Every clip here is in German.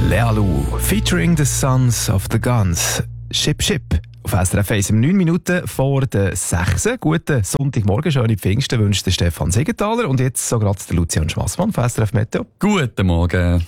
Lealu, featuring the Sons of the Guns. Ship Ship. Auf SRF 1 um 9 Minuten vor der 6. Guten Sonntagmorgen, schöne Pfingsten wünscht der Stefan Siegenthaler und jetzt so gerade der Lucian Schmassmann von SRF Meteo. Guten Morgen.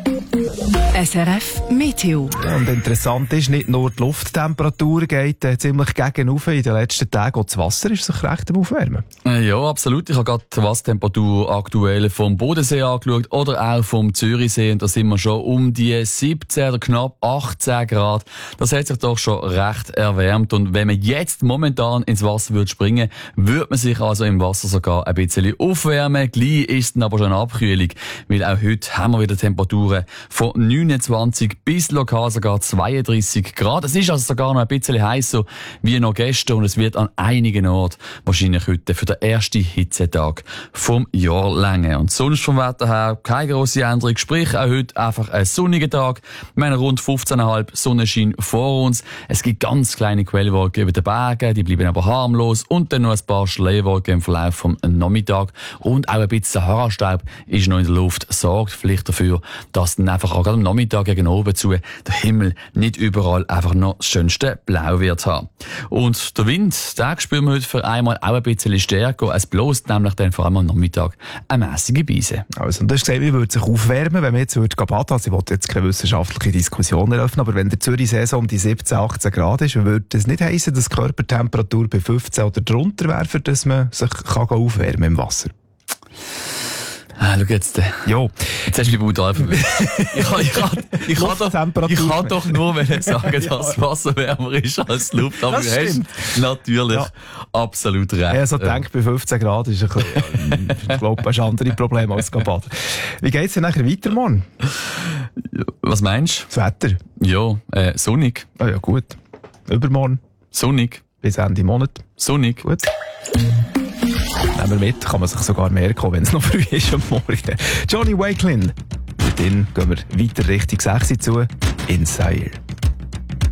SRF Meteo. Ja, und interessant ist, nicht nur die Lufttemperatur geht ziemlich gegenauf. In den letzten Tagen auch das Wasser ist sich recht am Aufwärmen. Ja, absolut. Ich habe gerade die Wassertemperatur aktuell vom Bodensee angeschaut oder auch vom Zürichsee und da sind wir schon um die 17 oder knapp 18 Grad. Das hat sich doch schon recht erwärmt und wenn man jetzt momentan ins Wasser würde springen, würde man sich also im Wasser sogar ein bisschen aufwärmen. Gleich ist dann aber schon eine Abkühlung, weil auch heute haben wir wieder Temperaturen von 29 bis lokal sogar 32 Grad. Es ist also sogar noch ein bisschen heißer wie noch gestern und es wird an einigen Orten wahrscheinlich heute für den ersten Hitzetag vom Jahr länger. Und sonst vom Wetter her keine grosse Änderung, sprich auch heute einfach ein sonniger Tag. Wir haben rund 15,5 Sonnenschein vor uns. Es gibt ganz kleine Quellwolken über den Bergen, die bleiben aber harmlos und dann noch ein paar Schleierwolken im Verlauf vom Nachmittag und auch ein bisschen Sahara-Staub ist noch in der Luft, sorgt vielleicht dafür, dass dann einfach auch gerade am Nachmittag gegen oben zu der Himmel nicht überall einfach noch das schönste Blau wird haben. Und der Wind, den spüren wir heute für einmal auch ein bisschen stärker. Es bläst nämlich dann vor allem am Nachmittag eine mässige Beise. Also, und du hast gesagt, man würde sich aufwärmen, wenn man jetzt baden. Also, ich wollte jetzt keine wissenschaftliche Diskussion eröffnen, aber wenn der Zürichsee so um die 17, 18 Grad ist, würde das nicht heissen, dass die Körpertemperatur bei 15 oder drunter wäre, für dass man sich aufwärmen kann im Wasser? Schau jetzt. Jo. Jetzt hast du mich brutal verwirrt. Ich kann doch nur sagen, dass das Wasser wärmer ist als die Luft. Aber du hast natürlich absolut recht. Ich so denke, bei 15 Grad ist ein bisschen, ich glaube, hast andere Probleme als baden. Wie geht's denn nachher weiter morgen? Was meinst du? Das Wetter? Ja, sonnig. Ah ja, gut. Übermorgen? Sonnig. Bis Ende Monat? Sonnig. Gut. Nehmen wir mit, kann man sich sogar merken, wenn es noch früh ist am Morgen. Johnny Wakelin. Mit ihm gehen wir weiter Richtung 6 zu, Inside.